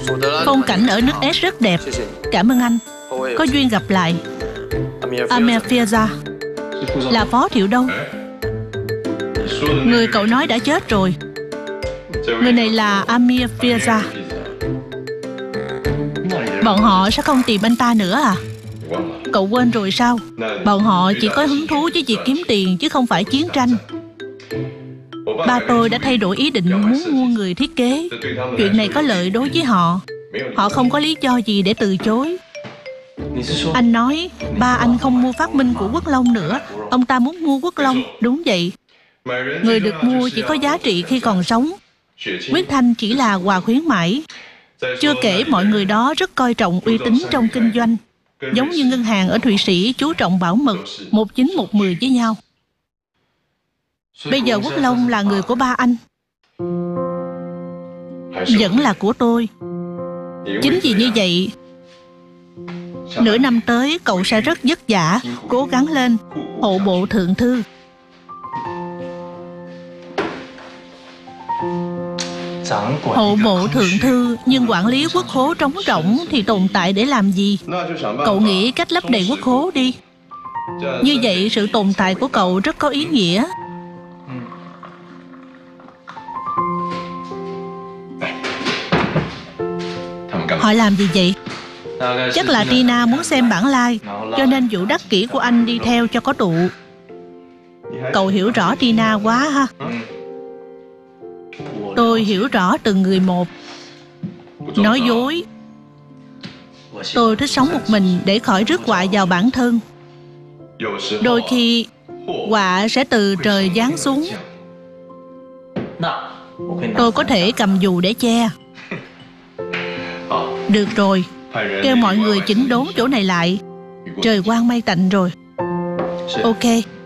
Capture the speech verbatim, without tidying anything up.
Phong cảnh ở nước Ét rất đẹp. Cảm ơn anh. Có duyên gặp lại. Amir Fiza là phó thiệu đâu? Người cậu nói đã chết rồi. Người này là Amir Fiza. Bọn họ sẽ không tìm anh ta nữa à? Cậu quên rồi sao? Bọn họ chỉ có hứng thú với việc kiếm tiền chứ không phải chiến tranh. Ba tôi đã thay đổi ý định muốn mua người thiết kế. Chuyện này có lợi đối với họ. Họ không có lý do gì để từ chối. Anh nói ba anh không mua phát minh của Quốc Long nữa. Ông ta muốn mua Quốc Long. Đúng vậy. Người được mua chỉ có giá trị khi còn sống. Huyết thanh chỉ là quà khuyến mãi. Chưa kể mọi người đó rất coi trọng uy tín trong kinh doanh. Giống như ngân hàng ở Thụy Sĩ chú trọng bảo mật, một chín một mười với nhau. Bây giờ Quốc Long là người của ba anh, vẫn là của tôi. Chính vì như vậy, nửa năm tới cậu sẽ rất vất vả. Cố gắng lên, hộ bộ thượng thư. Hộ bộ thượng thư, nhưng quản lý quốc khố trống rỗng thì tồn tại để làm gì? Cậu nghĩ cách lấp đầy quốc khố đi. Như vậy sự tồn tại của cậu rất có ý nghĩa. Họ làm gì vậy? Chắc là Tina muốn xem bản live, cho nên vụ đắc kỷ của anh đi theo cho có tụ. Cậu hiểu rõ Tina quá ha. Tôi hiểu rõ từng người một. Nói dối. Tôi thích sống một mình để khỏi rước họa vào bản thân. Đôi khi họa sẽ từ trời giáng xuống. Tôi có thể cầm dù để che. Được rồi, kêu mọi người chỉnh đốn chỗ này lại. Trời quang mây tạnh rồi. Ok.